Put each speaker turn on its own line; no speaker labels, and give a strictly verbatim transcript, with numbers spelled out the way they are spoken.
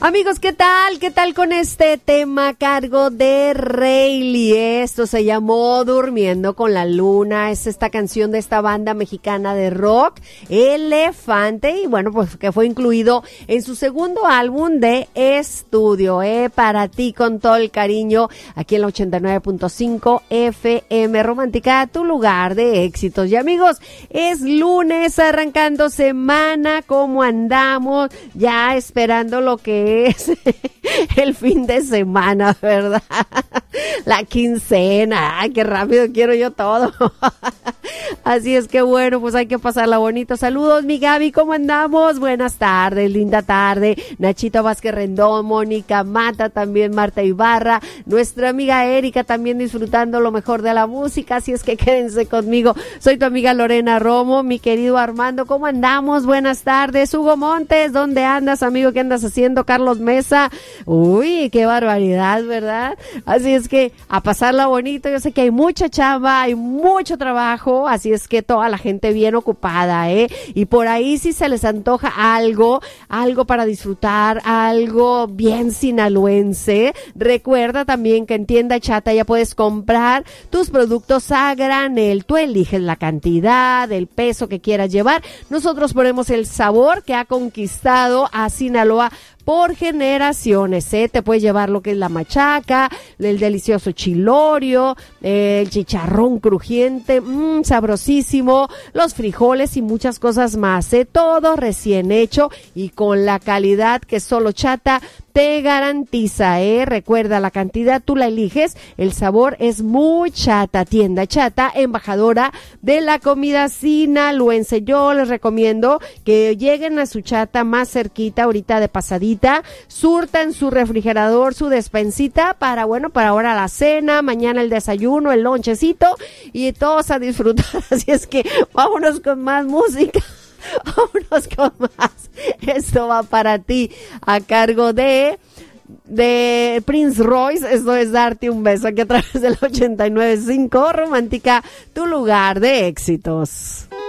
Amigos, ¿qué tal? ¿Qué tal con este tema a cargo de Rayleigh? Esto se llamó Durmiendo con la Luna. Es esta canción de esta banda mexicana de rock, Elefante, y bueno, pues que fue incluido en su segundo álbum de estudio, ¿eh? Para ti con todo el cariño, aquí en la ochenta y nueve punto cinco F M Romántica, tu lugar de éxitos. Y amigos, es lunes, arrancando semana. ¿Cómo andamos? Ya esperando lo que es el fin de semana, ¿verdad? La quincena. Ay, qué rápido quiero yo todo. Así es que bueno, pues hay que pasarla bonito. Saludos, mi Gaby, ¿cómo andamos? Buenas tardes, linda tarde. Nachito Vázquez Rendón, Mónica Mata, también Marta Ibarra, nuestra amiga Erika también disfrutando lo mejor de la música. Así es que quédense conmigo. Soy tu amiga Lorena Romo, mi querido Armando, ¿cómo andamos? Buenas tardes. Hugo Montes, ¿dónde andas, amigo? ¿Qué andas haciendo? Carlos Mesa, uy, qué barbaridad, ¿verdad? Así es que a pasarla bonito. Yo sé que hay mucha chamba, hay mucho trabajo, así es que toda la gente bien ocupada, ¿eh? Y por ahí si se les antoja algo, algo para disfrutar, algo bien sinaloense, recuerda también que en Tienda Chata ya puedes comprar tus productos a granel. Tú eliges la cantidad, el peso que quieras llevar. Nosotros ponemos el sabor que ha conquistado a Sinaloa por generaciones, ¿eh? Te puedes llevar lo que es la machaca, el delicioso chilorio, eh, el chicharrón crujiente, mmm, sabrosísimo, los frijoles y muchas cosas más, ¿eh? Todo recién hecho y con la calidad que solo Chata te garantiza, ¿eh? Recuerda, la cantidad tú la eliges, el sabor es muy Chata. Tienda Chata, embajadora de la comida sinaloense. Yo les recomiendo que lleguen a su Chata más cerquita, ahorita de pasadita, surtan su refrigerador, su despensita para, bueno, para ahora la cena, mañana el desayuno, el lonchecito y todos a disfrutar. Así es que vámonos con más música. Vámonos con más. Esto va para ti a cargo de de Prince Royce. Esto es Darte un Beso, aquí a través del ochenta y nueve punto cinco Romántica, tu lugar de éxitos.